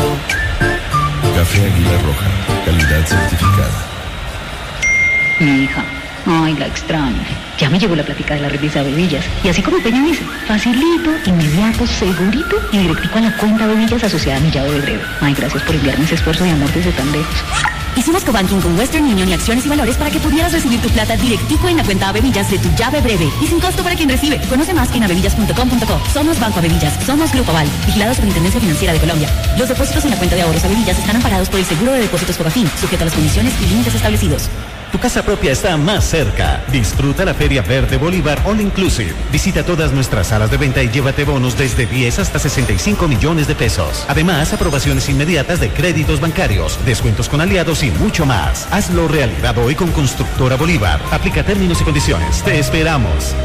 Café Águila Roja, calidad certificada. Mi hija, ay, la extraño. Ya me llegó la plática de la revista Bebillas. Y así como Peña dice, facilito, inmediato, segurito y directico a la cuenta Bebillas asociada a mi llave de breve. Ay, gracias por enviarme ese esfuerzo de amor desde tan lejos. Hicimos cobanking con Western Union y Acciones y Valores para que pudieras recibir tu plata directico en la cuenta Bebillas de tu llave breve y sin costo para quien recibe. Conoce más en abebillas.com.co. Somos Banco Bebillas, somos Grupo Aval, vigilado Superintendencia Financiera de Colombia. Los depósitos en la cuenta de ahorros Bebillas están amparados por el Seguro de Depósitos Fogafín, sujeto a las condiciones y límites establecidos. Tu casa propia está más cerca. Disfruta la Feria Verde Bolívar All Inclusive. Visita todas nuestras salas de venta y llévate bonos desde 10 hasta 65 millones de pesos. Además, aprobaciones inmediatas de créditos bancarios, descuentos con aliados y mucho más. Hazlo realidad hoy con Constructora Bolívar. Aplica términos y condiciones. Te esperamos.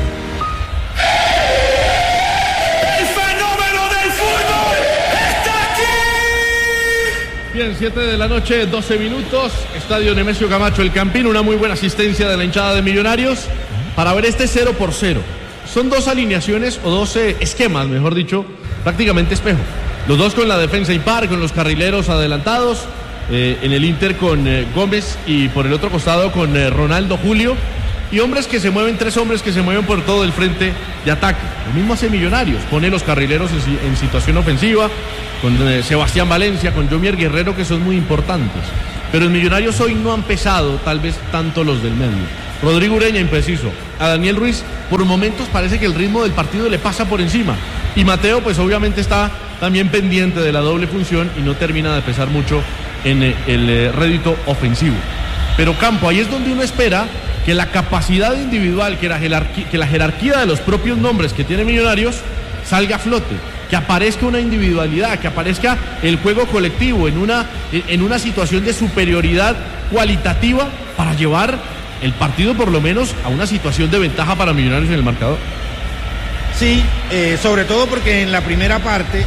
Bien, 7 de la noche, 12 minutos, Estadio Nemesio Camacho, El Campín, una muy buena asistencia de la hinchada de Millonarios para ver este 0-0. Son dos alineaciones o dos esquemas, mejor dicho, prácticamente espejo. Los dos con la defensa impar, con los carrileros adelantados, en el Inter con Gómez y por el otro costado con Ronaldo Julio. Y hombres que se mueven, tres hombres que se mueven por todo el frente de ataque. Lo mismo hace Millonarios, pone los carrileros en situación ofensiva, con Sebastián Valencia, con Jomier Guerrero, que son muy importantes. Pero en Millonarios hoy no han pesado tal vez tanto los del medio. Rodrigo Ureña impreciso, a Daniel Ruiz por momentos parece que el ritmo del partido le pasa por encima. Y Mateo pues obviamente está también pendiente de la doble función y no termina de pesar mucho en el rédito ofensivo. Pero Campo, ahí es donde uno espera que la capacidad individual, que la jerarquía de los propios nombres que tiene Millonarios salga a flote, que aparezca una individualidad, que aparezca el juego colectivo en una situación de superioridad cualitativa para llevar el partido por lo menos a una situación de ventaja para Millonarios en el marcador. Sí, sobre todo porque en la primera parte,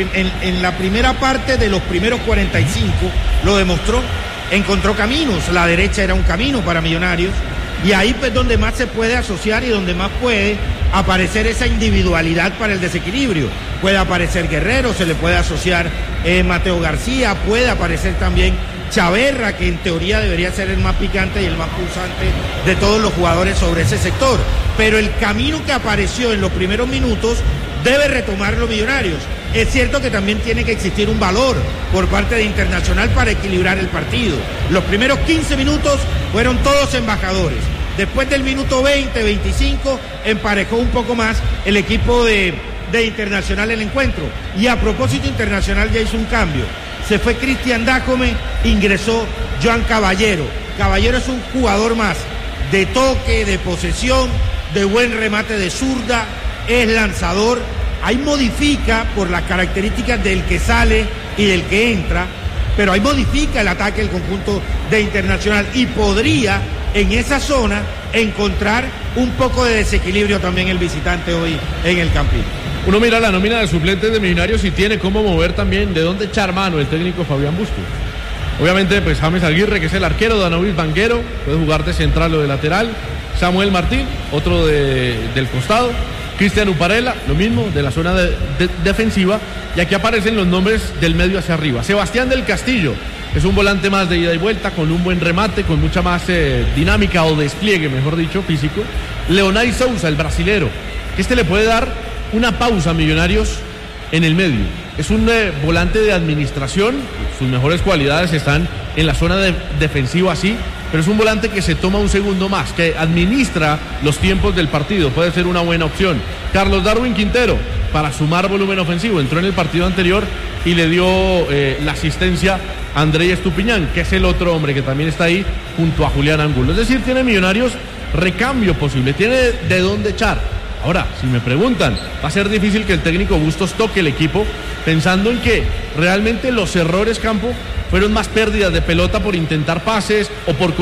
en la primera parte de los primeros 45 lo demostró, encontró caminos, la derecha era un camino para Millonarios. Y ahí pues donde más se puede asociar y donde más puede aparecer esa individualidad para el desequilibrio. Puede aparecer Guerrero, se le puede asociar Mateo García, puede aparecer también Chaverra, que en teoría debería ser el más picante y el más pulsante de todos los jugadores sobre ese sector. Pero el camino que apareció en los primeros minutos debe retomar los Millonarios. Es cierto que también tiene que existir un valor por parte de Internacional para equilibrar el partido. Los primeros 15 minutos fueron todos embajadores. Después del minuto 20, 25, emparejó un poco más el equipo de Internacional el encuentro. Y a propósito, Internacional ya hizo un cambio. Se fue Cristian Dácome, ingresó Joan Caballero. Caballero es un jugador más de toque, de posesión, de buen remate de zurda, es lanzador. Ahí modifica por las características del que sale y del que entra, pero ahí modifica el ataque del conjunto de Internacional y podría en esa zona encontrar un poco de desequilibrio también el visitante hoy en el Campín. Uno mira la nómina de suplentes de Millonarios y tiene cómo mover también de dónde echar mano el técnico Fabián Bustos. Obviamente pues James Aguirre, que es el arquero, Danovis Banguero, puede jugar de central o de lateral, Samuel Martín, otro del costado, Cristian Uparela, lo mismo, de la zona defensiva, y aquí aparecen los nombres del medio hacia arriba. Sebastián del Castillo, es un volante más de ida y vuelta, con un buen remate, con mucha más dinámica o despliegue, mejor dicho, físico. Leonay Souza, el brasilero, que le puede dar una pausa a Millonarios en el medio. Es un volante de administración, sus mejores cualidades están en la zona defensiva así, pero es un volante que se toma un segundo más, que administra los tiempos del partido, puede ser una buena opción. Carlos Darwin Quintero, para sumar volumen ofensivo, entró en el partido anterior y le dio la asistencia a André Estupiñán, que es el otro hombre que también está ahí junto a Julián Angulo. Es decir, tiene Millonarios recambio posible, tiene de dónde echar. Ahora, si me preguntan, va a ser difícil que el técnico Bustos toque el equipo pensando en que realmente los errores, Campo, fueron más pérdidas de pelota por intentar pases o por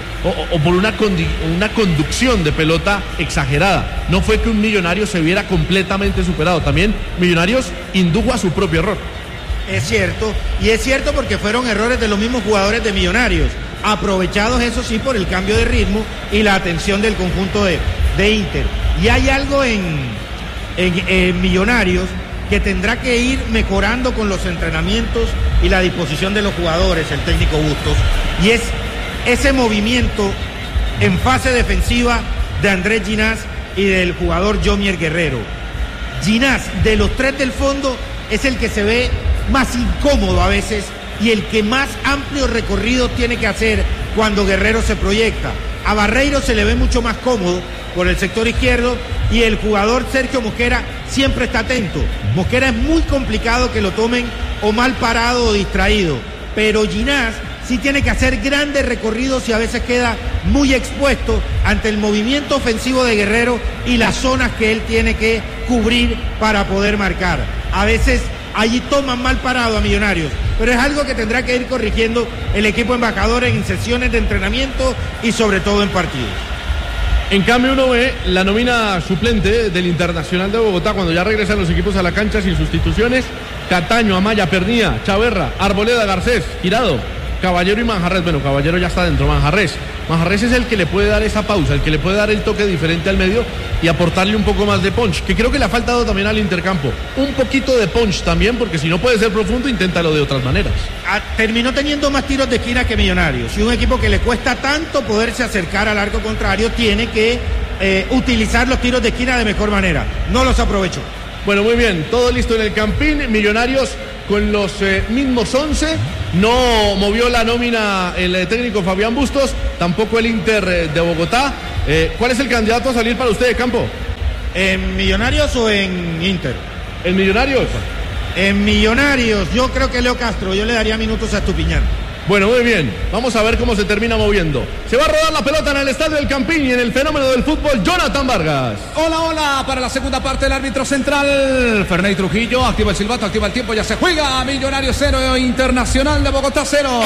una conducción de pelota exagerada. No fue que un Millonario se viera completamente superado. También Millonarios indujo a su propio error. Es cierto, y es cierto porque fueron errores de los mismos jugadores de Millonarios, aprovechados eso sí por el cambio de ritmo y la atención del conjunto de Inter. Y hay algo en Millonarios que tendrá que ir mejorando con los entrenamientos y la disposición de los jugadores, el técnico Bustos, y es ese movimiento en fase defensiva de Andrés Ginás y del jugador Yomier Guerrero. Ginás, de los tres del fondo, es el que se ve más incómodo a veces y el que más amplio recorrido tiene que hacer cuando Guerrero se proyecta. A Barreiro se le ve mucho más cómodo por el sector izquierdo y el jugador Sergio Mosquera siempre está atento. Mosquera es muy complicado que lo tomen o mal parado o distraído, pero Ginás sí tiene que hacer grandes recorridos y a veces queda muy expuesto ante el movimiento ofensivo de Guerrero y las zonas que él tiene que cubrir para poder marcar. A veces allí toman mal parado a Millonarios, pero es algo que tendrá que ir corrigiendo el equipo embajador en sesiones de entrenamiento y sobre todo en partidos. En cambio uno ve la nómina suplente del Internacional de Bogotá cuando ya regresan los equipos a la cancha sin sustituciones: Cataño, Amaya, Pernía, Chaverra, Arboleda, Garcés, Girado, Caballero y Manjarres. Bueno, Caballero ya está dentro. Manjarres es el que le puede dar esa pausa, el que le puede dar el toque diferente al medio y aportarle un poco más de punch, que creo que le ha faltado también al intercampo. Un poquito de punch también, porque si no puede ser profundo, inténtalo de otras maneras. Terminó teniendo más tiros de esquina que Millonarios, y un equipo que le cuesta tanto poderse acercar al arco contrario tiene que utilizar los tiros de esquina de mejor manera. No los aprovechó. Bueno, muy bien, todo listo en el Campín. Millonarios con los mismos 11, no movió la nómina el técnico Fabián Bustos, tampoco el Inter de Bogotá. ¿Cuál es el candidato a salir para usted de campo? ¿En Millonarios o en Inter? ¿En Millonarios? En Millonarios, yo creo que Leo Castro, yo le daría minutos a Estupiñán. Bueno, muy bien, vamos a ver cómo se termina moviendo. Se va a rodar la pelota en el estadio del Campín y en el fenómeno del fútbol, Jonathan Vargas. Hola, para la segunda parte el árbitro central, Ferney Trujillo, activa el silbato, activa el tiempo, ya se juega. Millonarios 0, Internacional de Bogotá 0.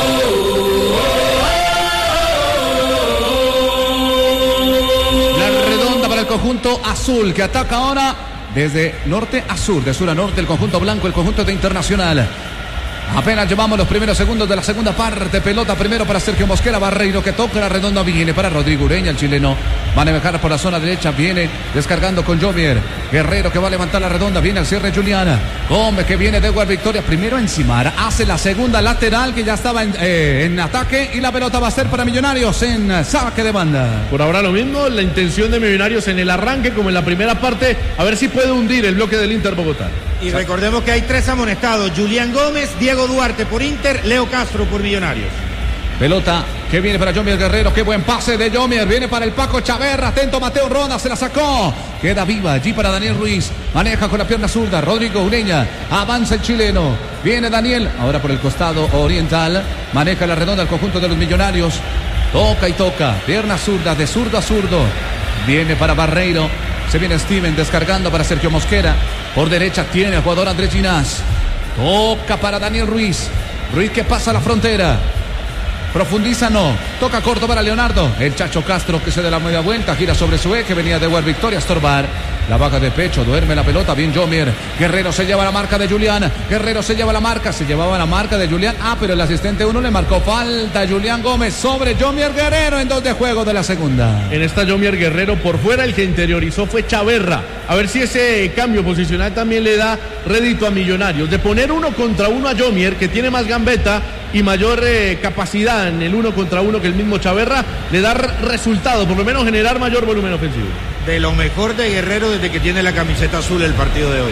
La redonda para el conjunto azul, que ataca ahora desde norte a sur, de sur a norte, el conjunto blanco, el conjunto de Internacional. Apenas llevamos los primeros segundos de la segunda parte. Pelota primero para Sergio Mosquera. Barreiro que toca, la redonda viene para Rodrigo Ureña, el chileno. Va a manejar por la zona derecha. Viene descargando con Yomier. Guerrero que va a levantar la redonda. Viene al cierre Juliana. Gómez que viene de Edward Victoria. Primero encimar. Hace la segunda lateral que ya estaba en ataque. Y la pelota va a ser para Millonarios en saque de banda. Por ahora lo mismo. La intención de Millonarios en el arranque como en la primera parte. A ver si puede hundir el bloque del Inter Bogotá. Y recordemos que hay 3 amonestados: Julián Gómez, Diego Duarte por Inter, Leo Castro por Millonarios. Pelota que viene para Yomier Guerrero. Qué buen pase de Yomier. Viene para el Paco Chaverra. Atento Mateo Ronda. Se la sacó. Queda viva allí para Daniel Ruiz. Maneja con la pierna zurda Rodrigo Ureña. Avanza el chileno. Viene Daniel. Ahora por el costado oriental. Maneja la redonda el conjunto de los Millonarios. Toca y toca. Pierna zurda de zurdo a zurdo. Viene para Barreiro. Se viene Steven descargando para Sergio Mosquera. Por derecha tiene el jugador Andrés Ginás. Toca para Daniel Ruiz. Ruiz que pasa la frontera. Profundiza no. Toca corto para Leonardo. El Chacho Castro que se da la media vuelta. Gira sobre su eje. Venía de Edward Victoria a estorbar. La baja de pecho. Duerme la pelota. Bien Yomier. Guerrero se lleva la marca de Julián. Guerrero se lleva la marca. Se llevaba la marca de Julián. Pero el asistente 1 le marcó falta. Julián Gómez sobre Yomier Guerrero en 2 de juego de la segunda. En esta Yomier Guerrero por fuera. El que interiorizó fue Chaverra. A ver si ese cambio posicional también le da rédito a Millonarios. De poner 1 contra 1 a Yomier, que tiene más gambeta y mayor capacidad en el 1 contra 1 que el mismo Chaverra, le da resultado, por lo menos generar mayor volumen ofensivo. De lo mejor de Guerrero desde que tiene la camiseta azul el partido de hoy.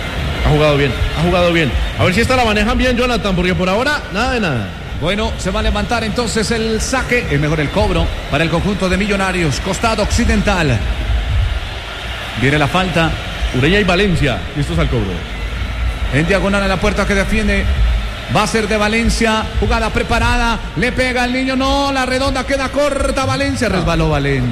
Ha jugado bien. A ver si esta la manejan bien, Jonathan, porque por ahora nada de nada. Bueno, se va a levantar entonces el saque, es mejor el cobro para el conjunto de Millonarios, costado occidental. Viene la falta. Ureña y Valencia, listos al cobro. En diagonal a la puerta que defiende. Va a ser de Valencia, jugada preparada, le pega al niño, no, la redonda queda corta, resbaló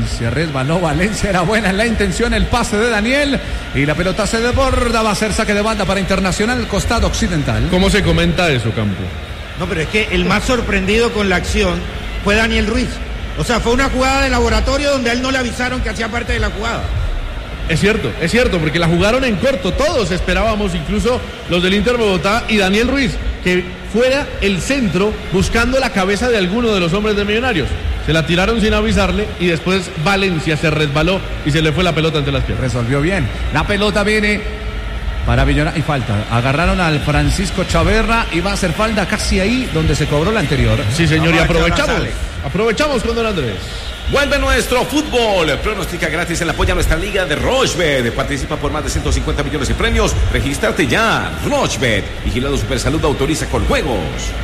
Valencia, era buena en la intención el pase de Daniel y la pelota se desborda, va a ser saque de banda para Internacional, costado occidental. ¿Cómo se comenta eso, Campo? No, pero es que el más sorprendido con la acción fue Daniel Ruiz, o sea, fue una jugada de laboratorio donde a él no le avisaron que hacía parte de la jugada. Es cierto, porque la jugaron en corto, todos esperábamos, incluso los del Inter Bogotá y Daniel Ruiz, que fuera el centro buscando la cabeza de alguno de los hombres de Millonarios. Se la tiraron sin avisarle y después Valencia se resbaló y se le fue la pelota ante las piernas. Resolvió bien. La pelota viene para Millonarios. Y falta. Agarraron al Francisco Chaverra y va a hacer falta casi ahí donde se cobró la anterior. Sí, señor, y aprovechamos con don Andrés. Vuelve nuestro fútbol. Pronostica gratis en la apoya nuestra liga de Rochebet. Participa por más de 150 millones de premios. Regístrate ya. Rochebet. Vigilado Supersalud, autoriza con juegos.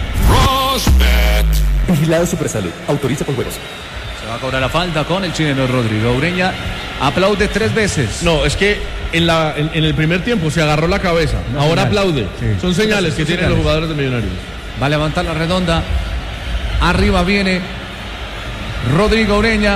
Rochebet. Vigilado Supersalud, autoriza con juegos. Se va a cobrar la falta con el chileno Rodrigo Ureña. Aplaude 3 veces. No, es que en el primer tiempo se agarró la cabeza. Ahora aplaude. Sí. Son señales que tienen los jugadores de Millonarios. Va a levantar la redonda. Arriba viene Rodrigo Ureña.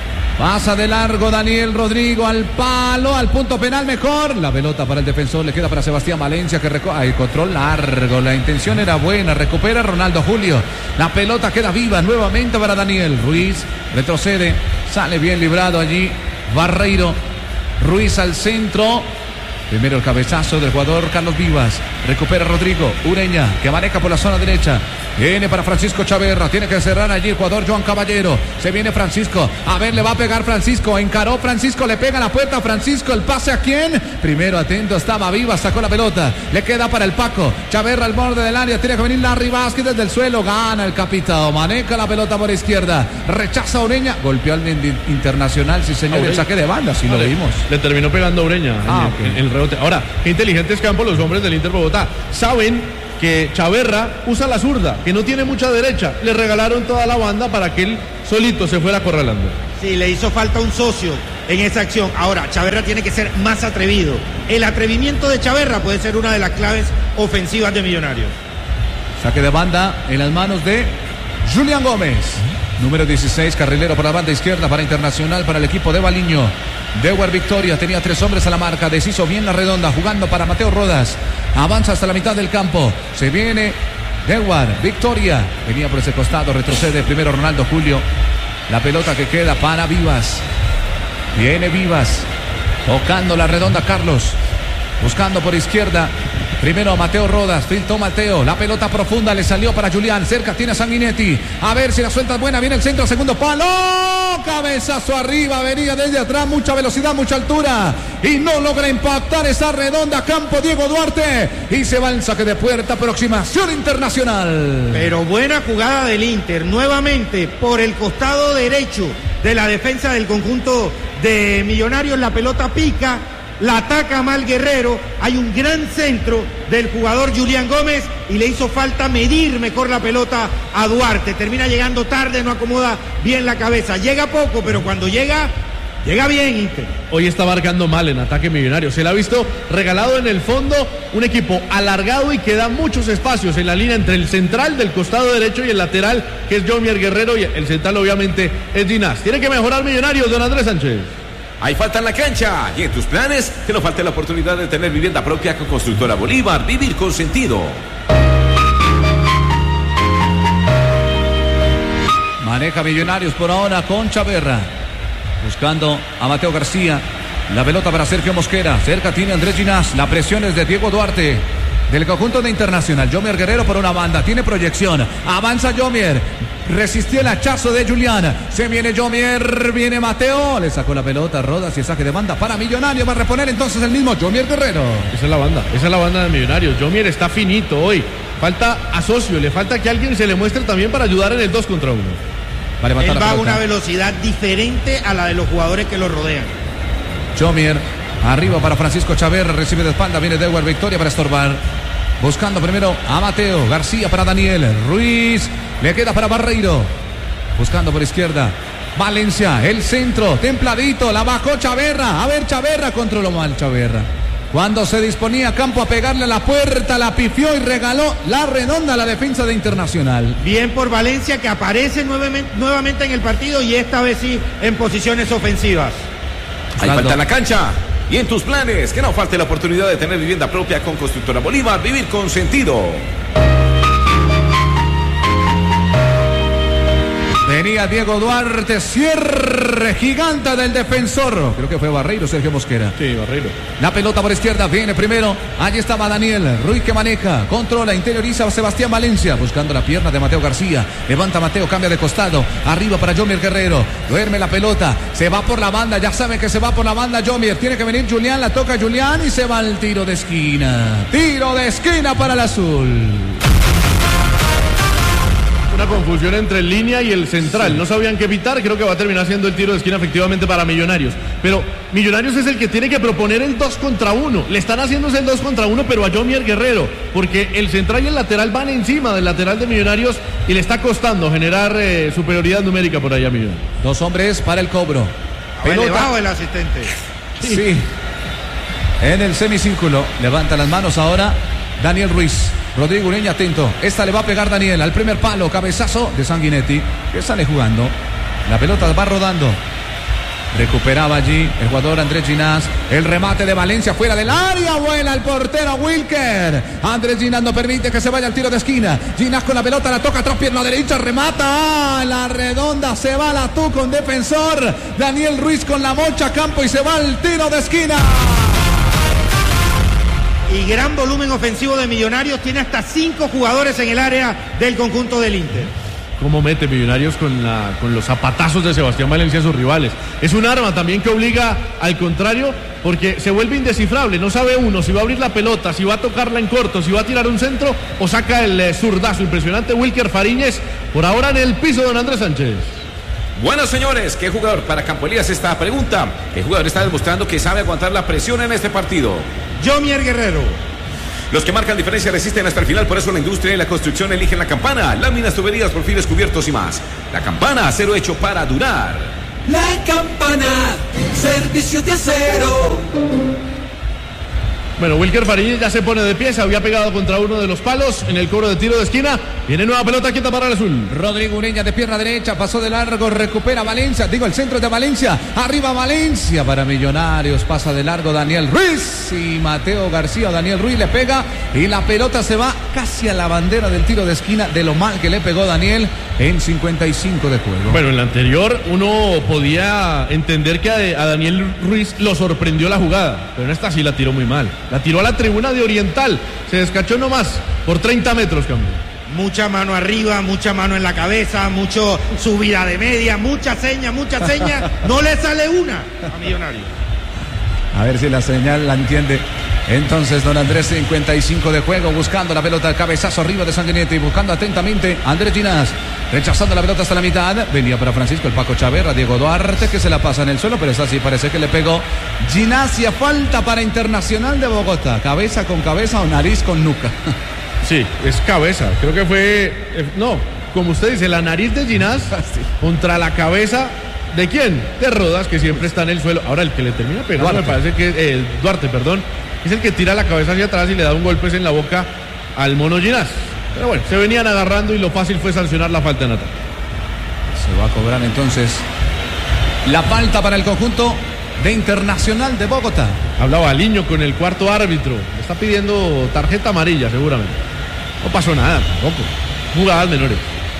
Pasa de largo Daniel Rodrigo al palo, al punto penal mejor. La pelota para el defensor, le queda para Sebastián Valencia que el control largo. La intención era buena, recupera Ronaldo Julio. La pelota queda viva nuevamente para Daniel Ruiz. Retrocede, sale bien librado allí Barreiro. Ruiz al centro. Primero el cabezazo del jugador Carlos Vivas. Recupera Rodrigo Ureña, que maneja por la zona derecha. Viene para Francisco Chaverra. Tiene que cerrar allí el jugador Joan Caballero. Se viene Francisco. A ver, le va a pegar Francisco. Encaró Francisco, le pega a la puerta a Francisco. ¿El pase a quién? Primero atento estaba Vivas, sacó la pelota. Le queda para el Paco. Chaverra al borde del área. Tiene que venir Larry Vázquez desde el suelo. Gana el capitán. Maneja la pelota por izquierda. Rechaza a Ureña. Golpeó al Internacional. Sí, señor. El saque de banda. Sí, lo vimos. Le terminó pegando a Ureña en el rebote. Ahora, qué inteligentes campos los hombres del Inter Bogotá. Saben que Chaverra usa la zurda, que no tiene mucha derecha. Le regalaron toda la banda para que él solito se fuera acorralando. Sí, le hizo falta un socio en esa acción. Ahora, Chaverra tiene que ser más atrevido. El atrevimiento de Chaverra puede ser una de las claves ofensivas de Millonarios. Saque de banda en las manos de Julián Gómez. Número 16, carrilero por la banda izquierda para Internacional, para el equipo de Baliño. Dewar Victoria tenía 3 hombres a la marca, deshizo bien la redonda, jugando para Mateo Rodas. Avanza hasta la mitad del campo. Se viene Dewar Victoria. Venía por ese costado, retrocede primero Ronaldo Julio. La pelota que queda para Vivas. Viene Vivas. Tocando la redonda Carlos. Buscando por izquierda. Primero Mateo Rodas, filtró Mateo, la pelota profunda le salió para Julián, cerca tiene a Sanguinetti, a ver si la suelta es buena, viene el centro, segundo palo, cabezazo arriba, venía desde atrás, mucha velocidad, mucha altura, y no logra impactar esa redonda, campo Diego Duarte, y se va el saque de puerta, aproximación Internacional. Pero buena jugada del Inter, nuevamente por el costado derecho de la defensa del conjunto de Millonarios, la pelota pica, la ataca mal Guerrero, hay un gran centro del jugador Julián Gómez y le hizo falta medir mejor la pelota a Duarte, termina llegando tarde, no acomoda bien la cabeza, llega poco, pero cuando llega bien Inter. Hoy está marcando mal en ataque Millonario, se le ha visto regalado en el fondo, un equipo alargado y que da muchos espacios en la línea entre el central del costado derecho y el lateral, que es Jomier Guerrero, y el central obviamente es Ginás. Tiene que mejorar Millonarios, don Andrés Sánchez. Hay falta en la cancha y en tus planes que no falte la oportunidad de tener vivienda propia con Constructora Bolívar. Vivir con sentido. Maneja Millonarios por ahora con Chaverra. Buscando a Mateo García. La pelota para Sergio Mosquera. Cerca tiene Andrés Ginás. La presión es de Diego Duarte. Del conjunto de Internacional. Jomier Guerrero por una banda. Tiene proyección. Avanza Jomier. Resistió el hachazo de Julián. Se viene Jomier. Viene Mateo. Le sacó la pelota. Rodas y saque de banda para Millonarios. Va a reponer entonces el mismo Jomier Guerrero. Esa es la banda de Millonarios. Jomier está finito hoy. Falta a socio. Le falta que alguien se le muestre también para ayudar en el 2 contra 1. Él va a una velocidad diferente a la de los jugadores que lo rodean. Jomier. Arriba para Francisco Chaverra, recibe de espalda, viene Dewar Victoria para estorbar. Buscando primero a Mateo, García para Daniel, Ruiz, le queda para Barreiro. Buscando por izquierda, Valencia, el centro, templadito, la bajó Chaverra. A ver, Chaverra, controló mal Chaverra. Cuando se disponía a campo a pegarle a la puerta, la pifió y regaló la redonda a la defensa de Internacional. Bien por Valencia, que aparece nuevamente en el partido y esta vez sí en posiciones ofensivas. Hay falta en la cancha y en tus planes que no falte la oportunidad de tener vivienda propia con Constructora Bolívar. Vivir con sentido. Venía Diego Duarte, cierre gigante del defensor. Creo que fue Barreiro, Sergio Mosquera. Sí, Barreiro. La pelota por izquierda, viene primero. Allí estaba Daniel Ruiz que maneja, controla, interioriza a Sebastián Valencia, buscando la pierna de Mateo García. Levanta Mateo, cambia de costado. Arriba para Yomier Guerrero. Duerme la pelota, se va por la banda. Ya sabe que se va por la banda Yomier. Tiene que venir Julián, la toca Julián y se va al tiro de esquina. Tiro de esquina para el azul. Una confusión entre el línea y el central. No sabían qué evitar. Creo que va a terminar siendo el tiro de esquina efectivamente para Millonarios. Pero Millonarios es el que tiene que proponer el 2 contra 1. Le están haciendo el 2 contra 1, pero a Yomier Guerrero. Porque el central y el lateral van encima del lateral de Millonarios y le está costando generar superioridad numérica por allá a Millonarios. 2 hombres para el cobro. Elevado el asistente. Sí. En el semicírculo. Levanta las manos ahora Daniel Ruiz. Rodrigo Ureña atento. Esta le va a pegar Daniel al primer palo. Cabezazo de Sanguinetti, que sale jugando. La pelota va rodando. Recuperaba allí el jugador Andrés Ginás. El remate de Valencia fuera del área. Vuela el portero Wilker. Andrés Ginás no permite que se vaya al tiro de esquina. Ginás con la pelota, la toca atrás, pierna derecha, remata. La redonda se va la tú con defensor. Daniel Ruiz con la mocha a campo y se va al tiro de esquina. Y gran volumen ofensivo de Millonarios. Tiene hasta 5 jugadores en el área del conjunto del Inter. Cómo mete Millonarios con los zapatazos de Sebastián Valencia a sus rivales. Es un arma también que obliga al contrario, porque se vuelve indescifrable. No sabe uno si va a abrir la pelota, si va a tocarla en corto, si va a tirar un centro o saca el zurdazo. Impresionante Wilker Fariñez. Por ahora en el piso don Andrés Sánchez. Bueno, señores, ¿qué jugador, para Campo Elías esta pregunta, qué jugador está demostrando que sabe aguantar la presión en este partido? Yomier Guerrero. Los que marcan diferencia resisten hasta el final, por eso la industria y la construcción eligen la Campana. Láminas, tuberías, perfiles cubiertos y más. La Campana, acero hecho para durar. La Campana, servicio de acero. Bueno, Wilker Fariñez ya se pone de pie, se había pegado contra uno de los palos en el cobro de tiro de esquina. Viene nueva pelota quieta para el azul. Rodrigo Ureña de pierna derecha, pasó de largo, recupera Valencia, el centro de Valencia, arriba Valencia para Millonarios, pasa de largo Daniel Ruiz y Mateo García. Daniel Ruiz le pega y la pelota se va casi a la bandera del tiro de esquina de lo mal que le pegó Daniel en 55 de juego. Bueno, en la anterior uno podía entender que a Daniel Ruiz lo sorprendió la jugada, pero en esta sí la tiró muy mal. La tiró a la tribuna de Oriental, se descachó nomás por 30 metros, cambio. Mucha mano arriba, mucha mano en la cabeza, mucho subida de media, mucha seña, no le sale una a Millonarios. A ver si la señal la entiende. Entonces don Andrés, 55 de juego, buscando la pelota, cabezazo arriba de Sanguinetti, buscando atentamente Andrés Ginás, rechazando la pelota hasta la mitad. Venía para Francisco el Paco Chaverra, Diego Duarte, que se la pasa en el suelo, pero esa sí parece que le pegó. Ginás, y a falta para Internacional de Bogotá, cabeza con cabeza o nariz con nuca. Sí, es cabeza, creo que fue, no, como usted dice, la nariz de Ginás contra la cabeza. ¿De quién? De Rodas, que siempre está en el suelo. Ahora el que le termina pegando me parece que Duarte, perdón, es el que tira la cabeza hacia atrás y le da un golpe en la boca al mono Ginás. Pero bueno, se venían agarrando y lo fácil fue sancionar la falta en ataque. Se va a cobrar entonces la falta para el conjunto de Internacional de Bogotá. Hablaba Aliño con el cuarto árbitro. Le está pidiendo tarjeta amarilla seguramente. No pasó nada tampoco. Jugadas menores.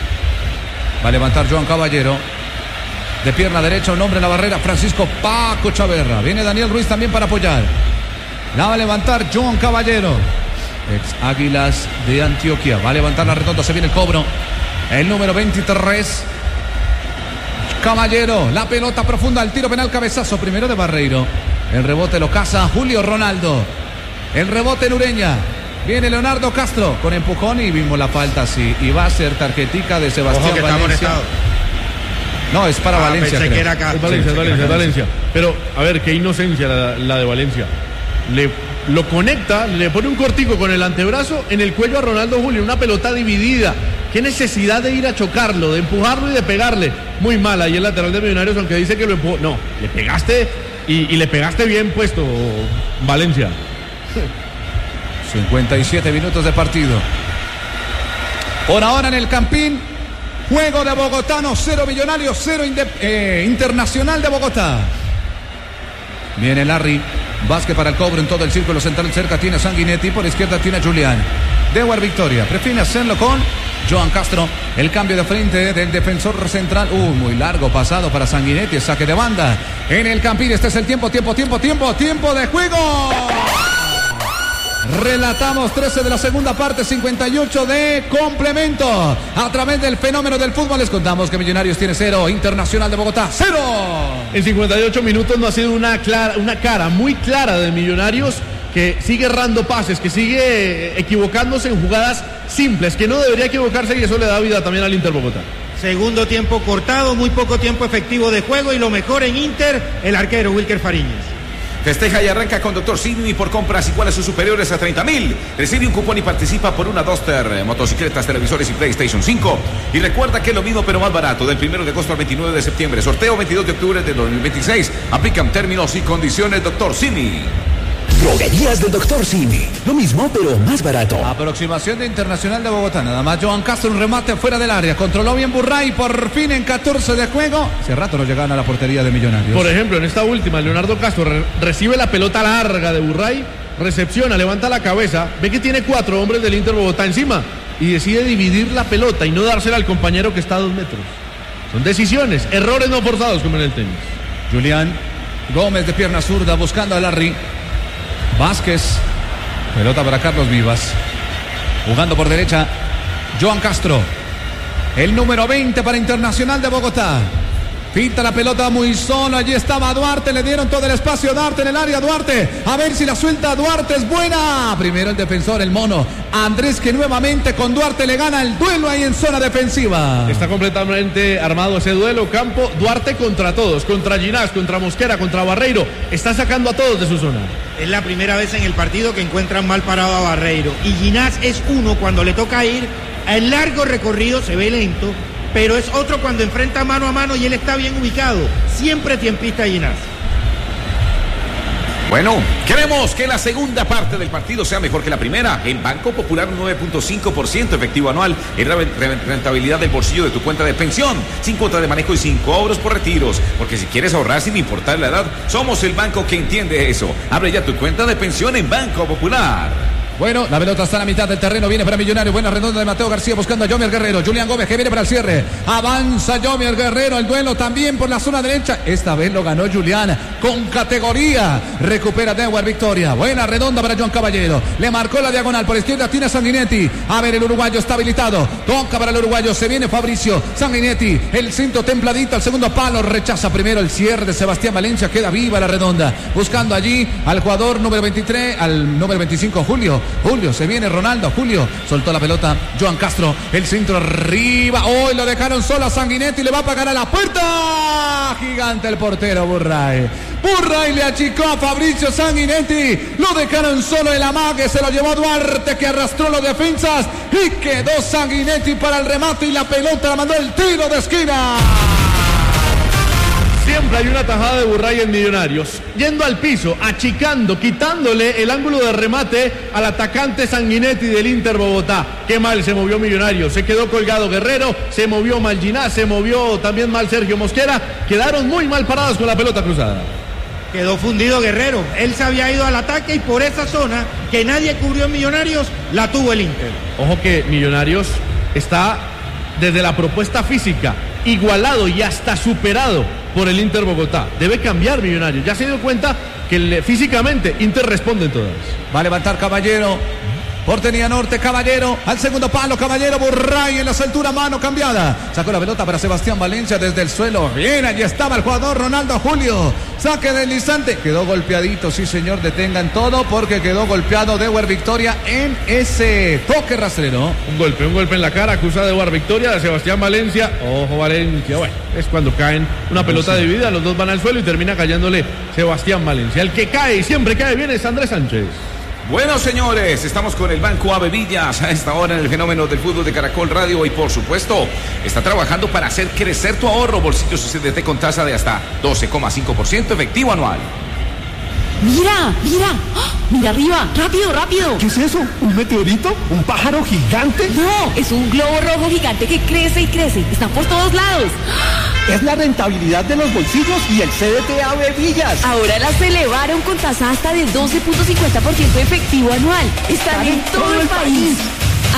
Va a levantar Joan Caballero. De pierna derecha, un hombre en la barrera, Francisco Paco Chaverra. Viene Daniel Ruiz también para apoyar. La va a levantar Joan Caballero, ex Águilas de Antioquia. Va a levantar la redonda, se viene el cobro. El número 23. Caballero, la pelota profunda, el tiro penal, cabezazo primero de Barreiro. El rebote lo caza Julio Ronaldo. El rebote en Ureña. Viene Leonardo Castro con empujón y vimos la falta, sí. Y va a ser tarjetica de Sebastián Valencia. No, es para Valencia. Pensé que era acá. Es Valencia. Pero, a ver, qué inocencia la de Valencia. Lo conecta, le pone un cortico con el antebrazo en el cuello a Ronaldo Julio, una pelota dividida. Qué necesidad de ir a chocarlo, de empujarlo y de pegarle. Muy mal ahí el lateral de Millonarios, aunque dice que lo empujó. No, le pegaste y le pegaste bien puesto, Valencia. 57 minutos de partido. Por ahora en el Campín, juego de Bogotano, 0 Millonarios, 0 Internacional de Bogotá. Viene Larry, Vázquez para el cobro en todo el círculo central, cerca tiene Sanguinetti, por izquierda tiene Julián. Dewar Victoria, prefiere hacerlo con Johan Castro, el cambio de frente del defensor central. Muy largo pasado para Sanguinetti, saque de banda en el Campín. Este es el tiempo de juego. Relatamos 13 de la segunda parte, 58 de complemento. A través del fenómeno del fútbol les contamos que Millonarios tiene 0, Internacional de Bogotá 0. En 58 minutos no ha sido una cara muy clara de Millonarios, que sigue errando pases, que sigue equivocándose en jugadas simples, que no debería equivocarse, y eso le da vida también al Inter Bogotá. Segundo tiempo cortado, muy poco tiempo efectivo de juego, y lo mejor en Inter, el arquero Wilker Fariñas. Festeja y arranca con Dr. Simi por compras iguales o superiores a 30.000. Recibe un cupón y participa por una Duster, motocicletas, televisores y PlayStation 5. Y recuerda que es lo mismo pero más barato, del 1 de agosto al 29 de septiembre. Sorteo 22 de octubre de 2026. Aplican términos y condiciones Dr. Simi. Droguerías del Dr. Simi. Lo mismo, pero más barato. Aproximación de Internacional de Bogotá. Nada más Johan Castro, un remate fuera del área. Controló bien Burray. Por fin en 14 de juego. Hace rato no llegaban a la portería de Millonarios. Por ejemplo, en esta última, Leonardo Castro recibe la pelota larga de Burray, recepciona, levanta la cabeza, ve que tiene 4 hombres del Inter Bogotá encima y decide dividir la pelota y no dársela al compañero que está a 2 metros. Son decisiones, errores no forzados como en el tenis. Julián Gómez de pierna zurda buscando a Larry Vázquez, pelota para Carlos Vivas, jugando por derecha Johan Castro, el número 20 para Internacional de Bogotá. Pinta la pelota muy solo, allí estaba Duarte, le dieron todo el espacio, Duarte en el área, Duarte, a ver si la suelta, Duarte es buena. Primero el defensor, el mono Andrés, que nuevamente con Duarte le gana el duelo ahí en zona defensiva. Está completamente armado ese duelo, Campo. Duarte contra todos, contra Ginás, contra Mosquera, contra Barreiro, está sacando a todos de su zona. Es la primera vez en el partido que encuentran mal parado a Barreiro, y Ginás es uno cuando le toca ir. El largo recorrido se ve lento, pero es otro cuando enfrenta mano a mano y él está bien ubicado. Siempre tiempista Ginás. Bueno, queremos que la segunda parte del partido sea mejor que la primera. En Banco Popular, un 9.5% efectivo anual en rentabilidad del bolsillo de tu cuenta de pensión, sin cuota de manejo y sin cobros por retiros. Porque si quieres ahorrar sin importar la edad, somos el banco que entiende eso. Abre ya tu cuenta de pensión en Banco Popular. Bueno, la pelota está a la mitad del terreno, viene para Millonarios, buena redonda de Mateo García buscando a Yomier Guerrero, Julián Gómez que viene para el cierre, avanza Yomier Guerrero, el duelo también por la zona derecha, esta vez lo ganó Julián con categoría, recupera Dewar Victoria, buena redonda para John Caballero, le marcó la diagonal, por izquierda tiene Sanguinetti, a ver el uruguayo está habilitado, toca para el uruguayo, se viene Fabricio, Sanguinetti, el centro templadito al segundo palo, rechaza primero el cierre de Sebastián Valencia, queda viva la redonda, buscando allí al jugador número 23, al número 25 Julio, se viene Ronaldo, Julio, soltó la pelota, Johan Castro, el centro arriba, hoy lo dejaron solo a Sanguinetti, le va a pagar a la puerta, gigante el portero Burray le achicó a Fabricio Sanguinetti, lo dejaron solo el amague, se lo llevó Duarte que arrastró los defensas y quedó Sanguinetti para el remate y la pelota la mandó el tiro de esquina. Siempre hay una tajada de Burray en Millonarios, yendo al piso, achicando, quitándole el ángulo de remate al atacante Sanguinetti del Inter Bogotá. Qué mal se movió Millonarios, se quedó colgado Guerrero, se movió mal Ginás, se movió también mal Sergio Mosquera, quedaron muy mal parados con la pelota cruzada. Quedó fundido Guerrero, él se había ido al ataque y por esa zona que nadie cubrió en Millonarios, la tuvo el Inter. Ojo que Millonarios está desde la propuesta física igualado y hasta superado por el Inter Bogotá. Debe cambiar Millonarios, ya se dio cuenta que físicamente Inter responde en todas. Va a levantar Caballero, portería norte, Caballero, al segundo palo, Caballero, Burray en la altura, mano cambiada, sacó la pelota para Sebastián Valencia desde el suelo, bien, allí estaba el jugador Ronaldo Julio, saque deslizante, quedó golpeadito, sí señor, detengan todo porque quedó golpeado Dewar Victoria en ese toque rastrero. Un golpe en la cara, acusa Dewar Victoria de Sebastián Valencia, ojo Valencia, bueno, es cuando caen una pelota dividida, los dos van al suelo y termina cayéndole Sebastián Valencia, el que cae y siempre cae bien es Andrés Sánchez. Bueno, señores, estamos con el Banco Ave Villas a esta hora en el fenómeno del fútbol de Caracol Radio y, por supuesto, está trabajando para hacer crecer tu ahorro. Bolsillos CDT con tasa de hasta 12,5% efectivo anual. Mira, mira arriba, rápido. ¿Qué es eso? ¿Un meteorito? ¿Un pájaro gigante? No, es un globo rojo gigante que crece y crece, está por todos lados. Es la rentabilidad de los bolsillos y el CDT Ave Villas. Ahora las elevaron con tasa hasta del 12.50% efectivo anual. Están en todo el país.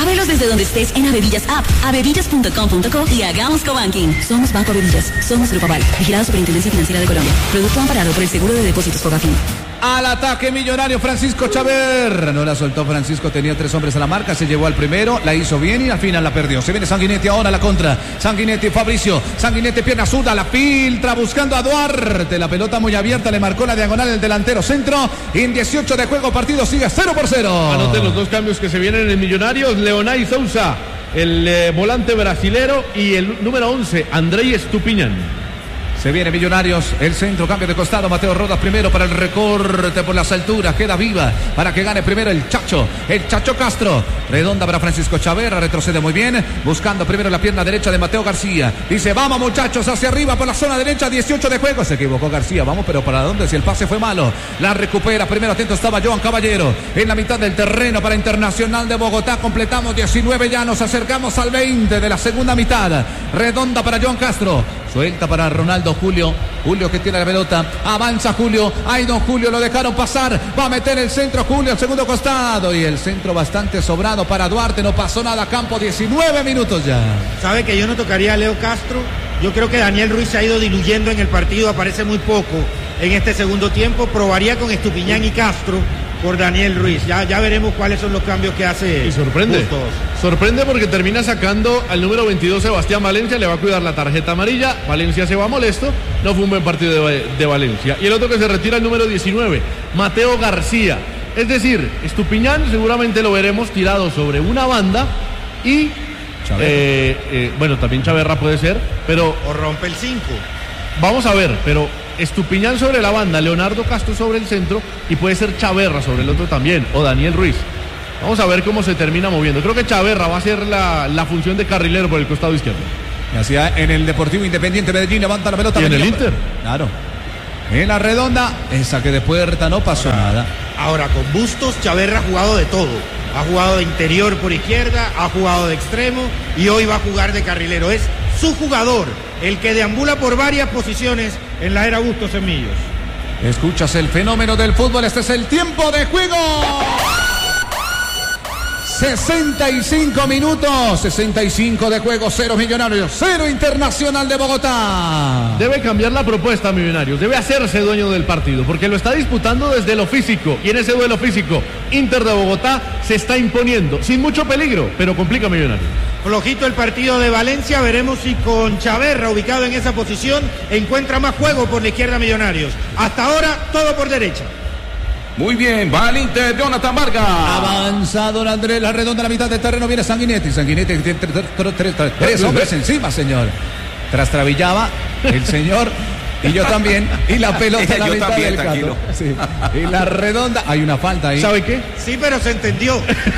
Ábrelos desde donde estés en Avevillas App, avevillas.com.co y hagamos cobanking. Somos Banco Avevillas, somos Grupo Aval, vigilado Superintendencia Financiera de Colombia. Producto amparado por el Seguro de Depósitos Fogafín. Al ataque Millonario, Francisco Chaverra. No la soltó Francisco, tenía 3 hombres a la marca, se llevó al primero, la hizo bien y al final la perdió. Se viene Sanguinetti ahora a la contra. Sanguinetti, Fabricio. Sanguinetti, pierna zurda, la filtra buscando a Duarte. La pelota muy abierta, le marcó la diagonal el delantero centro. En 18 de juego, partido sigue 0-0. Anoten los 2 cambios que se vienen en Millonarios. Leonay Sousa, el volante brasilero, y el número 11, Andrei Estupiñán. Se viene Millonarios, el centro, cambio de costado, Mateo Rodas primero para el recorte por las alturas, queda viva para que gane primero el Chacho Castro, redonda para Francisco Chaverra, retrocede muy bien, buscando primero la pierna derecha de Mateo García, dice vamos muchachos hacia arriba por la zona derecha, 18 de juego, se equivocó García, vamos pero ¿para dónde? Si el pase fue malo, la recupera, primero atento estaba Johan Caballero, en la mitad del terreno para Internacional de Bogotá, completamos 19 ya, nos acercamos al 20 de la segunda mitad, redonda para Johan Castro, suelta para Ronaldo Julio que tiene la pelota, avanza Julio, ahí don Julio lo dejaron pasar, va a meter el centro Julio al segundo costado y el centro bastante sobrado para Duarte, no pasó nada, campo 19 minutos ya. Sabe que yo no tocaría a Leo Castro, yo creo que Daniel Ruiz se ha ido diluyendo en el partido, aparece muy poco en este segundo tiempo, probaría con Estupiñán y Castro por Daniel Ruiz, ya veremos cuáles son los cambios que hace. Y sorprende porque termina sacando al número 22 Sebastián Valencia, le va a cuidar la tarjeta amarilla, Valencia se va molesto, no fue un buen partido de Valencia, y el otro que se retira el número 19, Mateo García, es decir, Estupiñán seguramente lo veremos tirado sobre una banda y bueno, también Chaverra puede ser, pero o rompe el 5. Vamos a ver, pero Estupiñán sobre la banda, Leonardo Castro sobre el centro y puede ser Chaverra sobre el otro también, o Daniel Ruiz. Vamos a ver cómo se termina moviendo. Creo que Chaverra va a ser la función de carrilero por el costado izquierdo. Hacía en el Deportivo Independiente Medellín, levanta la pelota. Y en el Inter. Claro. En la redonda, esa que de puerta no pasó nada. Ahora, con Bustos, Chaverra ha jugado de todo. Ha jugado de interior por izquierda, ha jugado de extremo y hoy va a jugar de carrilero. Es su jugador, el que deambula por varias posiciones en la era Bustos en Millos. Escuchas el fenómeno del fútbol, este es el tiempo de juego. 65 minutos, 65 de juego, 0 Millonarios, 0 Internacional de Bogotá. Debe cambiar la propuesta, Millonarios, debe hacerse dueño del partido, porque lo está disputando desde lo físico, y en ese duelo físico, Inter de Bogotá se está imponiendo, sin mucho peligro, pero complica a Millonarios. Flojito el partido de Valencia, veremos si con Chaverra ubicado en esa posición encuentra más juego por la izquierda Millonarios. Hasta ahora, todo por derecha. Muy bien, va al Inter, Jonathan Vargas. Avanza don Andrés, la redonda a la mitad del terreno, viene Sanguinetti. Sanguinetti tiene 3 hombres encima, señor. Trastrabillaba el señor y yo también. Y la pelota a la mitad del campo. Sí. Y la redonda, hay una falta ahí. ¿Sabe qué? Sí, pero se entendió.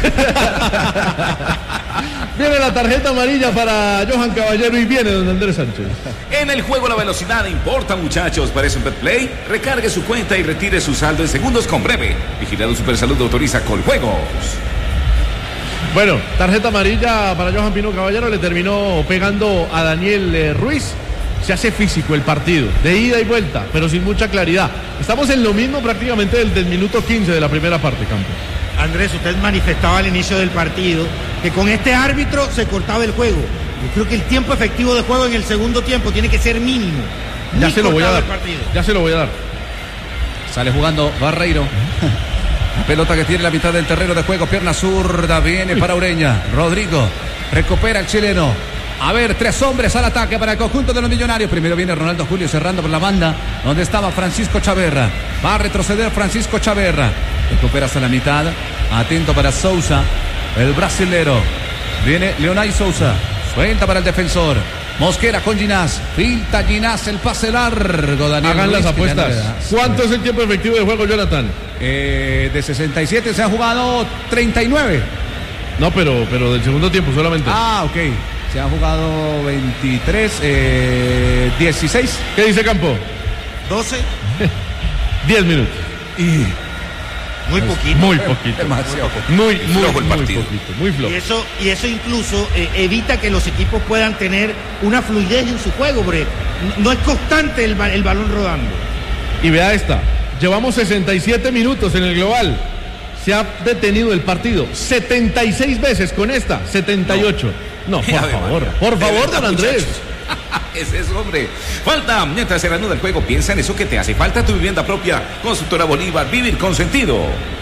Viene la tarjeta amarilla para Johan Caballero y viene don Andrés Sánchez. En el juego la velocidad importa, muchachos. Para eso en BetPlay, recargue su cuenta y retire su saldo en segundos con Breve. Vigilado Supersalud autoriza Coljuegos. Bueno, tarjeta amarilla para Johan Pino Caballero, le terminó pegando a Daniel Ruiz. Se hace físico el partido, de ida y vuelta, pero sin mucha claridad. Estamos en lo mismo prácticamente del minuto 15 de la primera parte, Campo. Andrés, usted manifestaba al inicio del partido que con este árbitro se cortaba el juego. Yo creo que el tiempo efectivo de juego en el segundo tiempo tiene que ser mínimo. Ya se lo voy a dar. Ya se lo voy a dar. Sale jugando Barreiro. Pelota que tiene la mitad del terreno de juego, pierna zurda, viene para Ureña. Rodrigo recupera el chileno. A ver, 3 hombres al ataque para el conjunto de los Millonarios. Primero viene Ronaldo Julio cerrando por la banda donde estaba Francisco Chaverra. Va a retroceder Francisco Chaverra. Recupera hasta la mitad. Atento para Sousa, el brasilero. Viene Leonay Sousa. Suelta para el defensor. Mosquera con Ginás. Filta Ginás, el pase largo. Daniel Hagan Ruiz, las apuestas. ¿Cuánto es el tiempo efectivo de juego, Jonathan? De 67 se han jugado 39. No, pero del segundo tiempo solamente. Ah, ok. Se han jugado 23, 16. ¿Qué dice Campo? 12. 10 minutos. Y muy poquito. Muy poquito. Demasiado poquito. Muy flojo el partido. Poquito, muy flojo. Y eso incluso evita que los equipos puedan tener una fluidez en su juego, porque no es constante el balón rodando. Y vea esta. Llevamos 67 minutos en el global. se ha detenido el partido 76 veces, con esta 78. No, por favor, don Andrés. Es eso, hombre. Falta, mientras se reanuda el juego, piensa en eso que te hace falta, tu vivienda propia. Constructora Bolívar, vivir con sentido.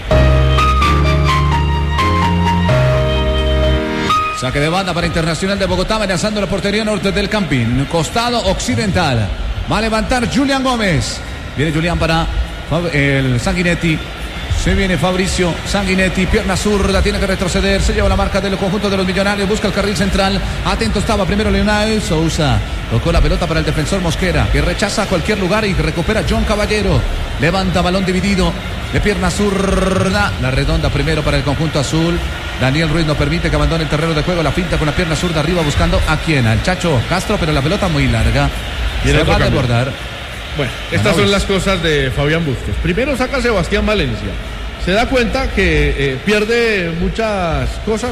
Saque de banda para Internacional de Bogotá, amenazando la portería norte del Campín. Costado occidental. Va a levantar Julián Gómez. Viene Julián para el Sanguinetti. Se viene Fabricio Sanguinetti, pierna zurda, tiene que retroceder, se lleva la marca del conjunto de los Millonarios, busca el carril central, atento estaba primero Leonel Sousa, tocó la pelota para el defensor Mosquera, que rechaza a cualquier lugar y recupera John Caballero, levanta balón dividido, de pierna zurda, la redonda primero para el conjunto azul, Daniel Ruiz no permite que abandone el terreno de juego, la finta con la pierna zurda arriba buscando a quién, al Chacho Castro, pero la pelota muy larga, se va a desbordar. Bueno, estas son las cosas de Fabián Bustos. Primero saca a Sebastián Valencia. Se da cuenta que pierde muchas cosas.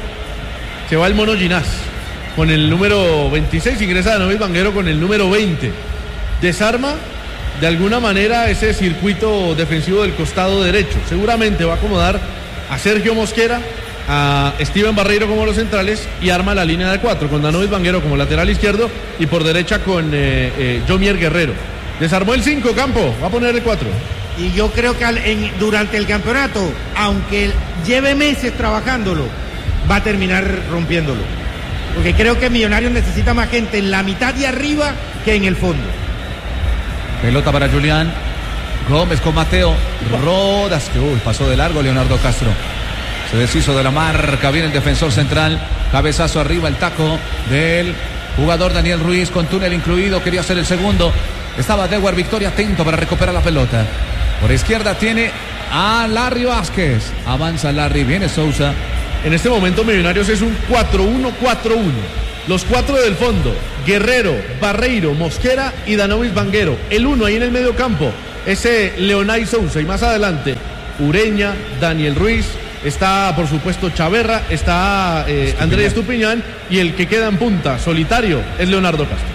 Se va el Mono Ginás con el número 26, ingresa Danovis Vanguero con el número 20. Desarma de alguna manera ese circuito defensivo del costado derecho. Seguramente va a acomodar a Sergio Mosquera, a Steven Barreiro como los centrales y arma la línea de 4 con Danovis Vanguero como lateral izquierdo y por derecha con Jomier Guerrero. Desarmó el 5, Campo, va a poner el 4. Y yo creo que durante el campeonato, aunque lleve meses trabajándolo, va a terminar rompiéndolo. Porque creo que Millonarios necesita más gente en la mitad y arriba que en el fondo. Pelota para Julián Gómez con Mateo Rodas, que pasó de largo Leonardo Castro. Se deshizo de la marca, viene el defensor central, cabezazo arriba, el taco del jugador Daniel Ruiz con túnel incluido, quería hacer el segundo. Estaba Dewar Victoria atento para recuperar la pelota. Por izquierda tiene a Larry Vázquez. Avanza Larry, viene Sousa. En este momento Millonarios es un 4-1-4-1. Los 4 del fondo, Guerrero, Barreiro, Mosquera y Danovis Vanguero. El 1 ahí en el medio campo, ese Leonay Sousa. Y más adelante, Ureña, Daniel Ruiz, está por supuesto Chaverra, está Andrés Estupiñán. Y el que queda en punta, solitario, es Leonardo Castro.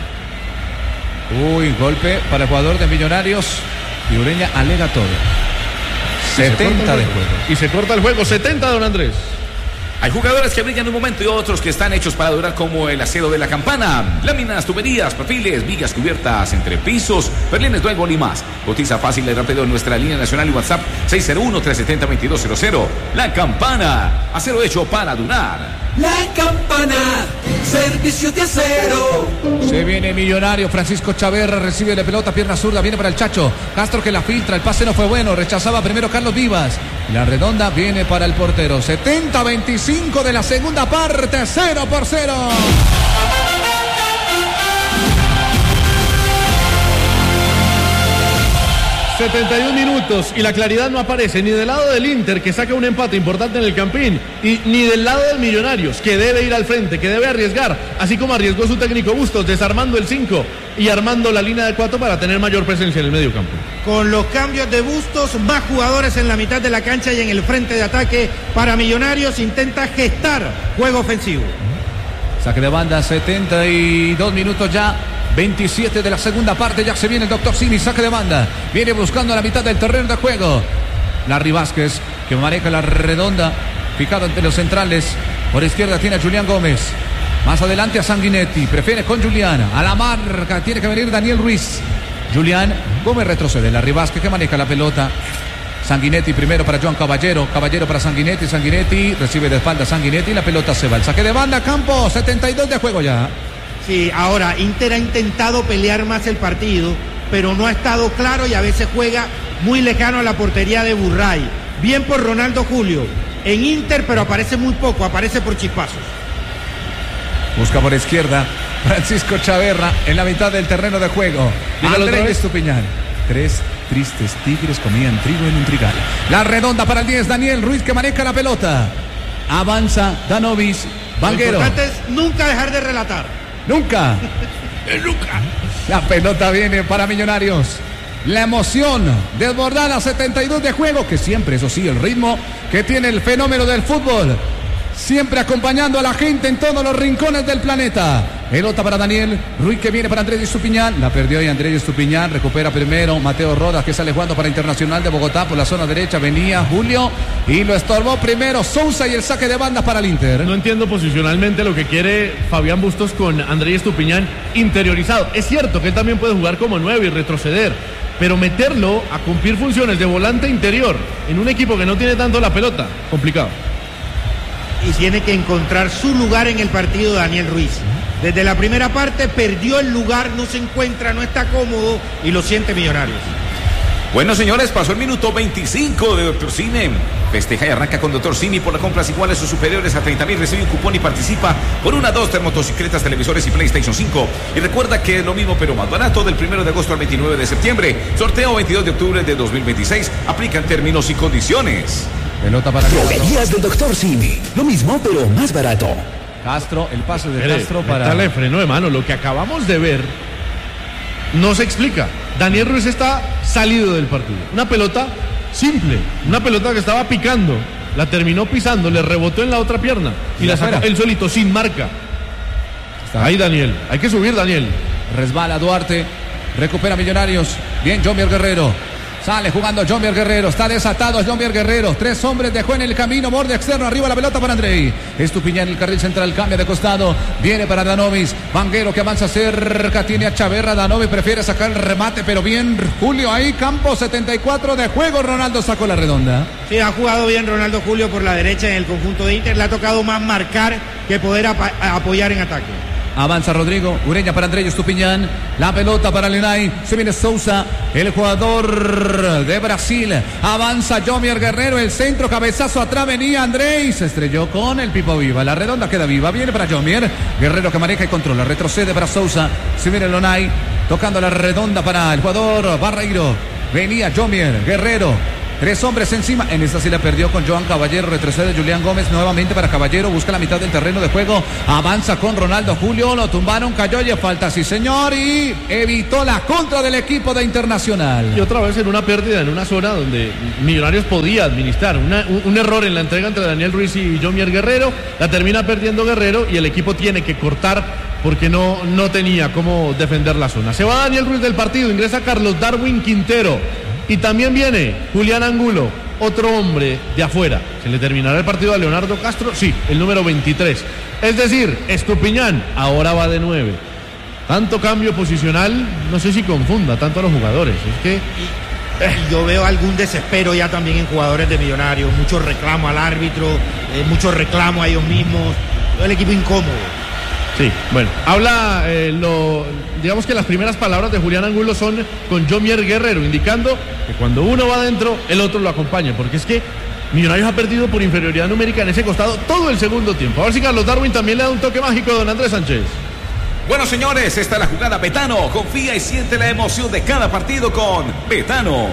Golpe para el jugador de Millonarios y Ureña alega todo. 70 de juego. Y se corta el juego, 70, don Andrés. Hay jugadores que brillan un momento y otros que están hechos para durar, como el acero de la campana. Láminas, tuberías, perfiles, vigas cubiertas, entrepisos, berlines, dual y más. Cotiza fácil y rápido en nuestra línea nacional y WhatsApp 601-370-2200. La Campana, acero hecho para durar. La Campana, servicio de acero. Se viene Millonario, Francisco Chaverra recibe la pelota, pierna zurda, viene para el Chacho Castro que la filtra, el pase no fue bueno, rechazaba primero Carlos Vivas. La redonda viene para el portero. 70-25 de la segunda parte, 0-0. 71 minutos y la claridad no aparece ni del lado del Inter, que saca un empate importante en el Campín, y ni del lado del Millonarios, que debe ir al frente, que debe arriesgar, así como arriesgó su técnico Bustos, desarmando el 5 y armando la línea de 4 para tener mayor presencia en el medio campo. Con los cambios de Bustos, más jugadores en la mitad de la cancha y en el frente de ataque para Millonarios, intenta gestar juego ofensivo. Saque de banda, 72 minutos ya. 27 de la segunda parte, ya se viene el doctor Simi, saque de banda, viene buscando la mitad del terreno de juego. Larry Vázquez, que maneja la redonda, fijado entre los centrales. Por izquierda tiene a Julián Gómez, más adelante a Sanguinetti, prefiere con Julián, a la marca tiene que venir Daniel Ruiz. Julián Gómez retrocede, Larry Vázquez que maneja la pelota. Sanguinetti primero para Joan Caballero, Caballero para Sanguinetti, Sanguinetti recibe de espalda Sanguinetti y la pelota se va. El saque de banda, campo, 72 de juego ya. Sí, ahora Inter ha intentado pelear más el partido, pero no ha estado claro y a veces juega muy lejano a la portería de Burray. Bien por Ronaldo Julio en Inter, pero aparece muy poco, aparece por chispazos. Busca por izquierda Francisco Chaverra en la mitad del terreno de juego. Andrés Estupiñán. 3 tristes tigres comían trigo en un trigal. La redonda para el 10, Daniel Ruiz que maneja la pelota. Avanza Danovis Vanguero. Lo importante es nunca dejar de relatar. Nunca. Nunca. La pelota viene para Millonarios. La emoción desbordada, 72 de juego, que siempre, eso sí, el ritmo que tiene el fenómeno del fútbol. Siempre acompañando a la gente en todos los rincones del planeta. Pelota para Daniel Ruiz, que viene para Andrés Estupiñán. La perdió ahí Andrés Estupiñán. Recupera primero Mateo Rodas, que sale jugando para Internacional de Bogotá por la zona derecha. Venía Julio y lo estorbó primero Sousa, y el saque de banda para el Inter. No entiendo posicionalmente lo que quiere Fabián Bustos con Andrés Estupiñán interiorizado. Es cierto que él también puede jugar como 9 y retroceder, pero meterlo a cumplir funciones de volante interior en un equipo que no tiene tanto la pelota, complicado. Y tiene que encontrar su lugar en el partido Daniel Ruiz. Desde la primera parte perdió el lugar, no se encuentra, no está cómodo y lo siente Millonarios. Bueno, señores, pasó el minuto 25 de Dr. Cine. Festeja y arranca con Dr. Cine por las compras iguales o superiores a 30.000. Recibe un cupón y participa por 2 motocicletas, televisores y PlayStation 5. Y recuerda que es lo mismo pero más barato del 1 de agosto al 29 de septiembre. Sorteo 22 de octubre de 2026. Aplican términos y condiciones. Pelota para Droguerías del Dr. Cine. Lo mismo pero más barato. Castro, el pase de Castro para... Dale freno de mano, lo que acabamos de ver no se explica. Daniel Ruiz está salido del partido. Una pelota simple, una pelota que estaba picando, la terminó pisando, le rebotó en la otra pierna y la sacó él solito, sin marca. Está ahí Daniel, hay que subir Daniel. Resbala Duarte, recupera Millonarios. Bien, Jomier Guerrero. Sale jugando Jomier Guerrero, está desatado Jomier Guerrero. 3 hombres dejó en el camino, borde externo, arriba la pelota para Andrei. Estupiñán en el carril central, cambia de costado, viene para Danovis. Vanguero que avanza cerca, tiene a Chaverra. Danovis prefiere sacar el remate, pero bien Julio ahí. Campo 74 de juego, Ronaldo sacó la redonda. Sí, ha jugado bien Ronaldo Julio por la derecha en el conjunto de Inter. Le ha tocado más marcar que poder apoyar en ataque. Avanza Rodrigo Ureña para Andrés Estupiñán. La pelota para Lenay. Se viene Sousa, el jugador de Brasil. Avanza Jomier Guerrero. El centro, cabezazo atrás. Venía Andrés. Se estrelló con el Pipo Viva. La redonda queda viva. Viene para Jomier Guerrero, que maneja y controla. Retrocede para Sousa. Se viene Lenay. Tocando la redonda para el jugador Barreiro. Venía Jomier Guerrero. 3 hombres encima. En esta sí la perdió con Joan Caballero. Retrocede Julián Gómez nuevamente para Caballero. Busca la mitad del terreno de juego. Avanza con Ronaldo Julio. Lo tumbaron. Cayó y falta, sí señor. Y evitó la contra del equipo de Internacional. Y otra vez en una pérdida en una zona donde Millonarios podía administrar. Un error en la entrega entre Daniel Ruiz y Jomier Guerrero. La termina perdiendo Guerrero y el equipo tiene que cortar porque no tenía cómo defender la zona. Se va Daniel Ruiz del partido. Ingresa Carlos Darwin Quintero. Y también viene Julián Angulo, otro hombre de afuera. ¿Se le terminará el partido a Leonardo Castro? Sí, el número 23. Es decir, Estupiñán ahora va de 9. Tanto cambio posicional, no sé si confunda tanto a los jugadores. Es que... Y yo veo algún desespero ya también en jugadores de Millonarios. Mucho reclamo al árbitro, mucho reclamo a ellos mismos. El equipo incómodo. Sí, bueno, habla, digamos que las primeras palabras de Julián Angulo son con Jomier Guerrero, indicando que cuando uno va adentro, el otro lo acompaña, porque es que Millonarios ha perdido por inferioridad numérica en ese costado todo el segundo tiempo. A ver si Carlos Darwin también le da un toque mágico a don Andrés Sánchez. Bueno, señores, esta es la jugada Betano. Confía y siente la emoción de cada partido con Betano.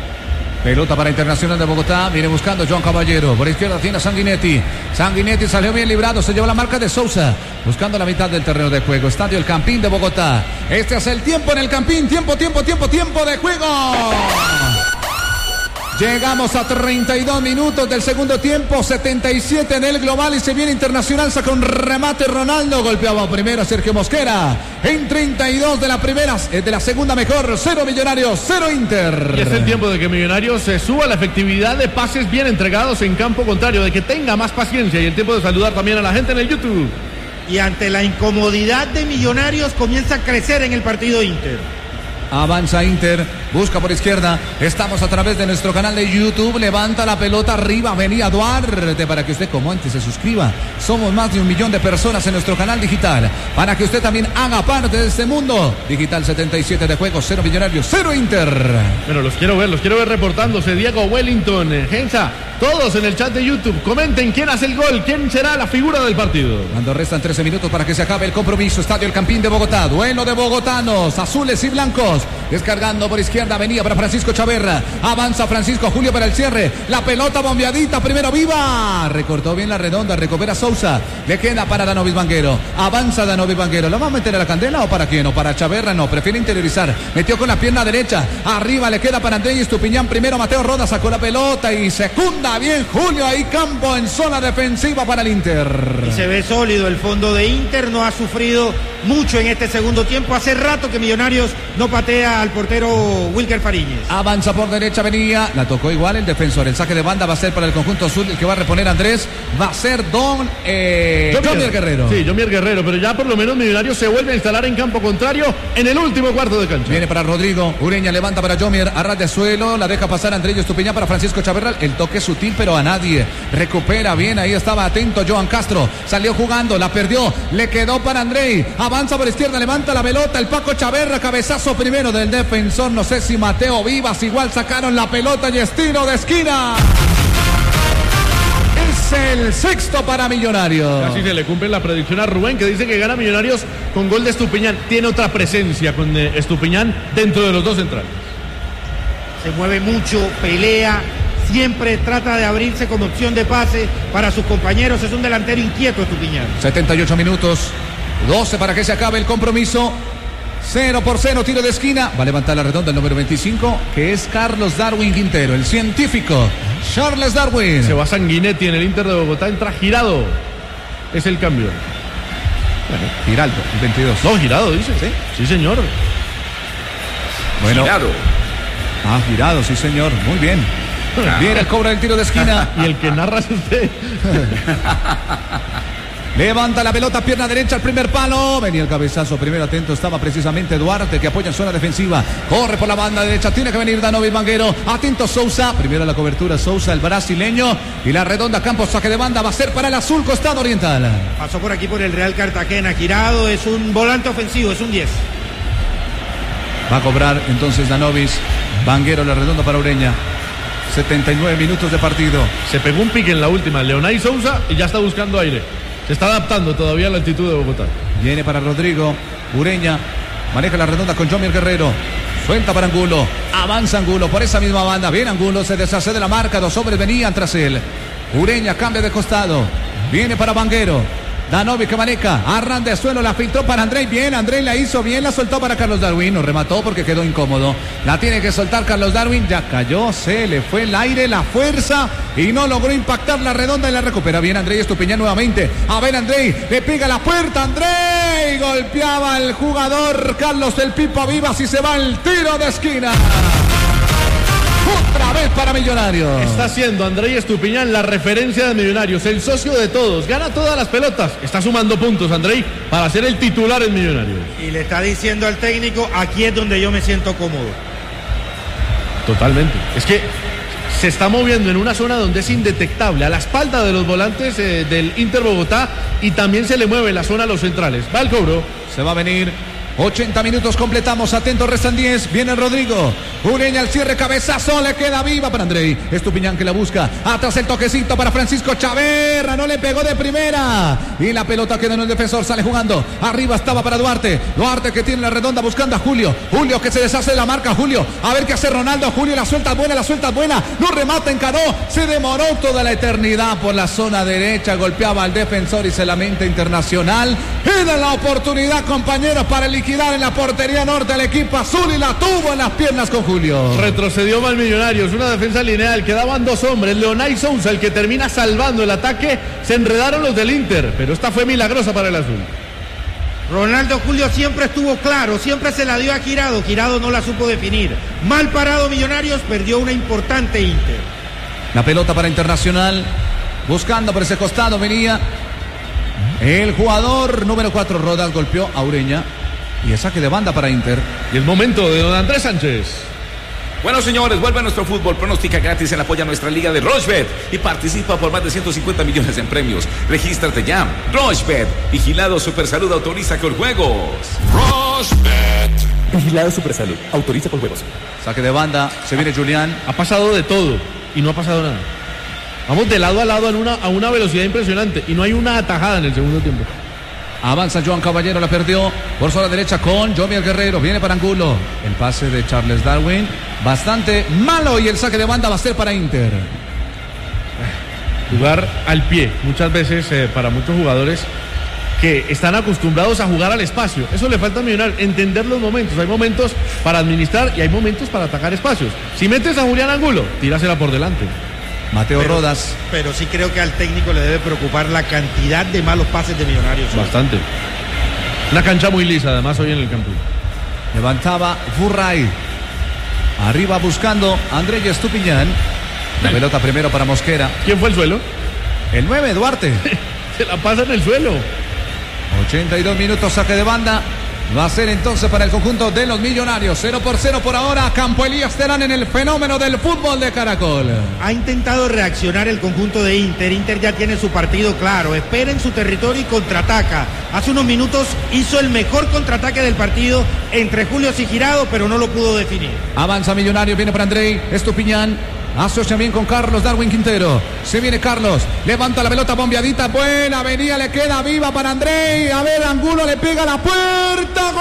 Pelota para Internacional de Bogotá. Viene buscando Joan Caballero. Por izquierda tiene a Sanguinetti. Sanguinetti salió bien librado. Se llevó la marca de Sousa. Buscando la mitad del terreno de juego. Estadio El Campín de Bogotá. Este es el tiempo en el Campín. Tiempo de juego. Llegamos a 32 minutos del segundo tiempo, 77 en el global y se viene Internacional, saca un remate Ronaldo, golpeaba primero a Sergio Mosquera, en 32 de la primera, de la segunda mejor, 0 Millonarios, 0 Inter. Y es el tiempo de que Millonarios se suba la efectividad de pases bien entregados en campo contrario, de que tenga más paciencia y el tiempo de saludar también a la gente en el YouTube. Y ante la incomodidad de Millonarios comienza a crecer en el partido Inter. Avanza Inter, busca por izquierda. Estamos a través de nuestro canal de YouTube. Levanta la pelota arriba. Venía Duarte para que usted comente, se suscriba. Somos más de 1 millón de personas en nuestro canal digital. Para que usted también haga parte de este mundo. Digital 77 de juego, 0 Millonarios, 0 Inter. Bueno, los quiero ver reportándose. Diego Wellington, Gensa, todos en el chat de YouTube. Comenten quién hace el gol, quién será la figura del partido. Cuando restan 13 minutos para que se acabe el compromiso. Estadio El Campín de Bogotá. Duelo de bogotanos, azules y blancos. Descargando por izquierda izquierda, venía para Francisco Chaverra. Avanza Francisco, Julio para el cierre. La pelota bombeadita, primero Viva. Recortó bien la redonda, recupera Sousa. Le queda para Danovis Vanguero. Avanza Danovis Vanguero. ¿Lo va a meter a la candela o para quién? ¿O para Chaverra? No, prefiere interiorizar. Metió con la pierna derecha. Arriba le queda para Andrés Estupiñán. Primero Mateo Roda sacó la pelota y secunda bien Julio. Ahí campo en zona defensiva para el Inter. Y se ve sólido el fondo de Inter. No ha sufrido mucho en este segundo tiempo. Hace rato que Millonarios no patea al portero Wilker Fariñez. Avanza por derecha, venía. La tocó igual el defensor. El saque de banda va a ser para el conjunto azul. El que va a reponer Andrés va a ser Jomier Guerrero. Sí, Jomier Guerrero. Pero ya por lo menos Millonarios se vuelve a instalar en campo contrario en el último cuarto de cancha. Viene para Rodrigo. Ureña levanta para Jomier. A ras de suelo. La deja pasar Andrés Estupiñán para Francisco Chaverra. El toque sutil, pero a nadie. Recupera bien. Ahí estaba atento Joan Castro. Salió jugando. La perdió. Le quedó para Andrei. Avanza por izquierda. Levanta la pelota. El Paco Chaverra. Cabezazo primero del defensor. No sé si Mateo Vivas. Igual sacaron la pelota y estilo de esquina. Es el sexto para Millonarios. Casi se le cumple la predicción a Rubén, que dice que gana Millonarios con gol de Estupiñán. Tiene otra presencia con Estupiñán dentro de los dos centrales. Se mueve mucho, pelea, siempre trata de abrirse como opción de pase para sus compañeros. Es un delantero inquieto Estupiñán. 78 minutos, 12 para que se acabe el compromiso. 0-0, tiro de esquina. Va a levantar la redonda el número 25, que es Carlos Darwin Quintero, el científico Charles Darwin. Se va Sanguinetti en el Inter de Bogotá, entra Girado. Es el cambio. Bueno, Giraldo, el 22. No, Girado, dice. Sí, señor. Bueno. Girado. Girado, sí, señor. Muy bien. Viene el cobra del tiro de esquina. Y el que narra es usted. Levanta la pelota, pierna derecha al primer palo. Venía el cabezazo, primero atento estaba precisamente Duarte, que apoya en zona defensiva. Corre por la banda derecha, tiene que venir Danovis Vanguero. Atento Sousa, primero la cobertura Sousa, el brasileño. Y la redonda, Campos, saque de banda, va a ser para el azul costado oriental. Pasó por aquí por el Real Cartagena. Girado es un volante ofensivo, es un 10. Va a cobrar entonces Danovis Vanguero, la redonda para Ureña. 79 minutos de partido. Se pegó un pique en la última, Leonay Sousa, y ya está buscando aire. Se está adaptando todavía a la altitud de Bogotá. Viene para Rodrigo. Ureña maneja la redonda con Jomier Guerrero. Suelta para Angulo. Avanza Angulo por esa misma banda. Bien Angulo, se deshace de la marca. Dos hombres venían tras él. Ureña cambia de costado. Viene para Vanguero. Danovis que maneja. Arran de suelo, la filtró para Andrés. Bien, Andrés la hizo bien, la soltó para Carlos Darwin. No remató porque quedó incómodo. La tiene que soltar Carlos Darwin. Ya cayó, se le fue el aire, la fuerza y no logró impactar la redonda y la recupera. Bien, Andrés Estupiñán nuevamente. A ver, Andrés, le pega la puerta. Andrés golpeaba al jugador Carlos del Pipo Vivas y se va el tiro de esquina. Otra vez para Millonarios. Está siendo Andrés Estupiñán la referencia de Millonarios, el socio de todos, gana todas las pelotas. Está sumando puntos Andrés para ser el titular en Millonarios. Y le está diciendo al técnico, aquí es donde yo me siento cómodo. Totalmente. Es que se está moviendo en una zona donde es indetectable, a la espalda de los volantes del Inter Bogotá, y también se le mueve la zona a los centrales. Va el cobro. Se va a venir. 80 minutos completamos, atentos, restan 10, viene Rodrigo, Ureña al cierre, cabezazo, le queda viva para Andrei, Estupiñán que la busca, atrás el toquecito para Francisco Chaverra, no le pegó de primera, y la pelota queda en el defensor, sale jugando, arriba estaba para Duarte que tiene la redonda buscando a Julio que se deshace de la marca, Julio, a ver qué hace Ronaldo, Julio, la suelta buena, no remata, encaró, se demoró toda la eternidad por la zona derecha, golpeaba al defensor y se lamenta Internacional, era la oportunidad, compañeros, para liquidar en la portería norte al equipo azul y la tuvo en las piernas con Julio. Retrocedió mal Millonarios, una defensa lineal, quedaban dos hombres, Leonay Sousa el que termina salvando el ataque, se enredaron los del Inter, pero esta fue milagrosa para el azul. Ronaldo Julio siempre estuvo claro, siempre se la dio a Girado, Girado no la supo definir. Mal parado Millonarios, perdió una importante Inter. La pelota para Internacional, buscando por ese costado venía el jugador número 4, Rodas, golpeó a Ureña. Y el saque de banda para Inter. Y el momento de don Andrés Sánchez. Bueno, señores, vuelve a nuestro fútbol. Pronostica gratis en apoyo a nuestra liga de Rochebet y participa por más de 150 millones en premios. Regístrate ya. Rochebet. Vigilado Supersalud, autoriza con juegos. Rochebet. Vigilado Supersalud, autoriza con juegos. Saque de banda, se viene Julián. Ha pasado de todo y no ha pasado nada. Vamos de lado a lado a una velocidad impresionante y no hay una atajada en el segundo tiempo. Avanza Joan Caballero, la perdió por su derecha con Jomier Guerrero. Viene para Angulo. El pase de Charles Darwin, bastante malo, y el saque de banda va a ser para Inter. Jugar al pie, muchas veces para muchos jugadores que están acostumbrados a jugar al espacio. Eso le falta a Millonarios, entender los momentos. Hay momentos para administrar y hay momentos para atacar espacios. Si metes a Julián Angulo, tírasela por delante. Mateo Rodas. Pero sí creo que al técnico le debe preocupar la cantidad de malos pases de Millonarios. Bastante. Una cancha muy lisa, además, hoy en el campo. Levantaba Furray. Arriba buscando Andrés Estupiñán. La pelota primero para Mosquera. ¿Quién fue el suelo? El 9, Duarte. Se la pasa en el suelo. 82 minutos, saque de banda. Va a ser entonces para el conjunto de los Millonarios. 0-0 por ahora. Campo Elías Terán en el fenómeno del fútbol de Caracol. Ha intentado reaccionar el conjunto de Inter. Inter ya tiene su partido claro. Espera en su territorio y contraataca. Hace unos minutos hizo el mejor contraataque del partido entre Julio y Girado, pero no lo pudo definir. Avanza Millonarios, viene para Andrei Estupiñán. Asocia bien con Carlos Darwin Quintero. Se viene Carlos. Levanta la pelota bombeadita. Buena venía, le queda viva para Andrei. A ver, Angulo le pega a la puerta.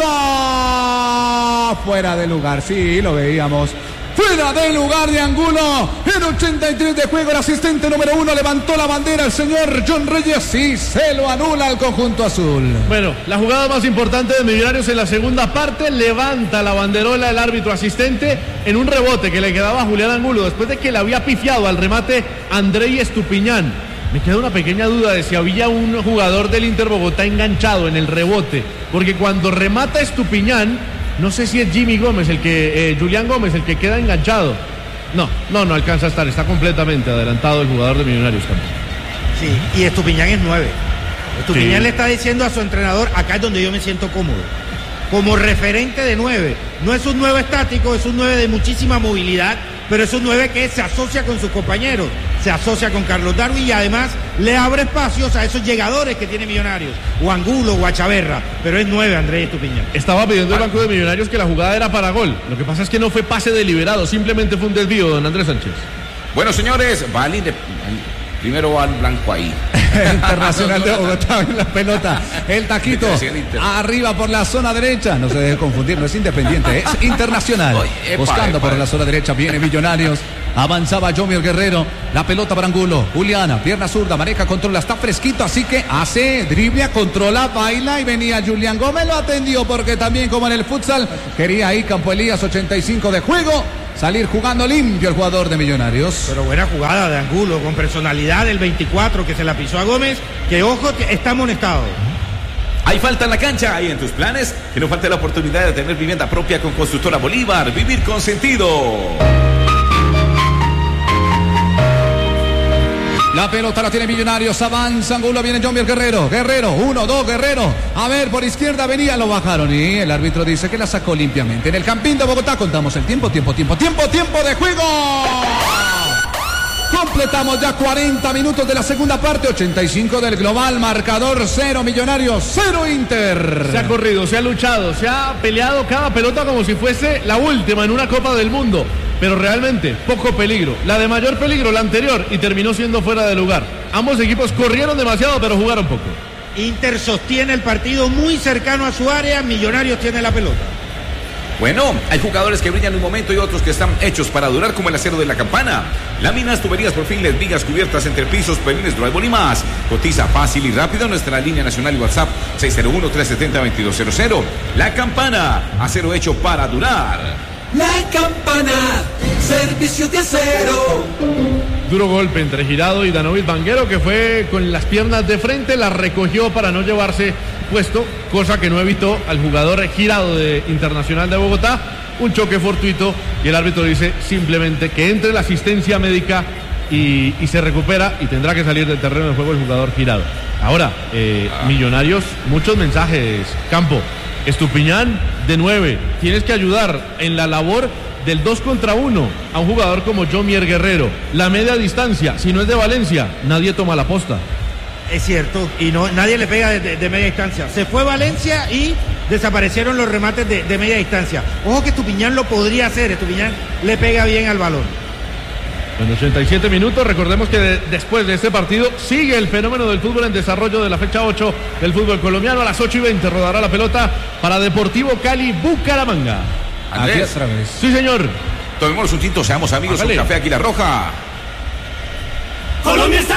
¡Golazo! Fuera de lugar. Sí, lo veíamos. Fuera de lugar de Angulo. En 83 de juego, el asistente número 1 levantó la bandera, el señor John Reyes, y se lo anula al conjunto azul. Bueno, la jugada más importante de Millonarios en la segunda parte. Levanta la banderola el árbitro asistente en un rebote que le quedaba a Julián Angulo después de que le había pifiado al remate Andrei Estupiñán. Me queda una pequeña duda de si había un jugador del Inter Bogotá enganchado en el rebote, porque cuando remata Estupiñán, no sé si es Jimmy Gómez, Julián Gómez, el que queda enganchado. No alcanza a estar, está completamente adelantado el jugador de Millonarios. Sí, y Estupiñán es 9. Estupiñán le está diciendo a su entrenador, acá es donde yo me siento cómodo. Como referente de 9. No es un 9 estático, es un 9 de muchísima movilidad, pero es un 9 que se asocia con sus compañeros, se asocia con Carlos Darwin y además le abre espacios a esos llegadores que tiene Millonarios, o Angulo o a Chaverra, pero es 9 Andrés Estupiñán. Estaba pidiendo el banco de Millonarios que la jugada era para gol. Lo que pasa es que no fue pase deliberado, simplemente fue un desvío, don Andrés Sánchez. Bueno, señores, primero va el blanco ahí. Internacional de Bogotá en la pelota. El taquito arriba por la zona derecha. No se deje confundir, no es Independiente, es Internacional. Buscando por la zona derecha, viene Millonarios. Avanzaba Jomier Guerrero. La pelota para Angulo. Juliana, pierna zurda, maneja, controla, está fresquito, así que hace dribla, controla, baila, y venía Julián Gómez, lo atendió porque también, como en el futsal, quería ahí Campo Elías, 85 de juego. Salir jugando limpio el jugador de Millonarios. Pero buena jugada de Angulo, con personalidad del 24 que se la pisó a Gómez, que ojo, que está amonestado. Hay falta en la cancha y en tus planes, que no falte la oportunidad de tener vivienda propia con Constructora Bolívar. Vivir con sentido. La pelota la tiene Millonarios, avanza Angulo, viene Jomier Guerrero, 1-2, Guerrero, a ver, por izquierda venía, lo bajaron y el árbitro dice que la sacó limpiamente. En el Campín de Bogotá contamos el tiempo de juego. Completamos ya 40 minutos de la segunda parte, 85 del global, marcador 0 Millonarios, 0 Inter. Se ha corrido, se ha luchado, se ha peleado cada pelota como si fuese la última en una Copa del Mundo. Pero realmente poco peligro. La de mayor peligro, la anterior, y terminó siendo fuera de lugar. Ambos equipos corrieron demasiado, pero jugaron poco. Inter sostiene el partido muy cercano a su área, Millonarios tiene la pelota. Bueno, hay jugadores que brillan un momento y otros que están hechos para durar, como el acero de la Campana. Láminas, tuberías, perfiles, vigas, cubiertas, entrepisos, pelines, drywall y más. Cotiza fácil y rápido en nuestra línea nacional y WhatsApp 601-370-2200. La Campana, acero hecho para durar. La Campana, servicios de acero. Duro golpe entre Girado y Danovit Vanguero, que fue con las piernas de frente, la recogió para no llevarse puesto, cosa que no evitó al jugador Girado de Internacional de Bogotá. Un choque fortuito y el árbitro dice simplemente que entre la asistencia médica y se recupera y tendrá que salir del terreno de juego el jugador Girado. Ahora, Millonarios, muchos mensajes, Campo. Estupiñán de 9, tienes que ayudar en la labor del 2 contra 1 a un jugador como Jomier Guerrero. La media distancia, si no es de Valencia, nadie toma la posta. Es cierto, y nadie le pega de media distancia. Se fue Valencia y desaparecieron los remates de media distancia. Ojo que Estupiñán lo podría hacer, Estupiñán le pega bien al balón. En 87 minutos, recordemos que después de este partido sigue el fenómeno del fútbol en desarrollo de la fecha 8 del fútbol colombiano. A las 8:20 rodará la pelota para Deportivo Cali Bucaramanga. Andrés, sí señor. Tomémonos un tinto, seamos amigos. Un café Águila Roja. Colombia está